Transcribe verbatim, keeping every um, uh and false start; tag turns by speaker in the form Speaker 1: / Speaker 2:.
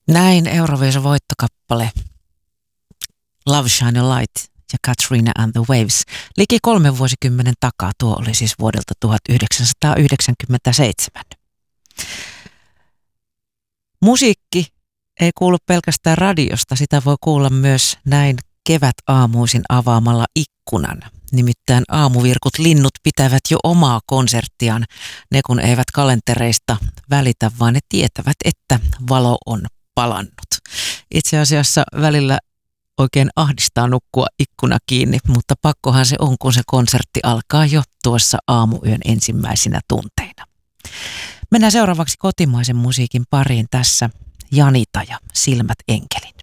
Speaker 1: Näin Euroviisun voittokappale Love Shine a Light ja Katrina and the Waves. Liki kolmen vuosikymmenen takaa, tuo oli siis vuodelta tuhatyhdeksänsataayhdeksänkymmentäseitsemän. Musiikki ei kuulu pelkästään radiosta, sitä voi kuulla myös näin kevätaamuisin avaamalla ikkunan. Nimittäin aamuvirkut linnut pitävät jo omaa konserttiaan, ne kun eivät kalentereista välitä, vaan ne tietävät, että valo on palannut. Itse asiassa välillä oikein ahdistaa nukkua ikkuna kiinni, mutta pakkohan se on, kun se konsertti alkaa jo tuossa aamuyön ensimmäisinä tunteina. Mennään seuraavaksi kotimaisen musiikin pariin tässä Janita ja Silmät enkelin.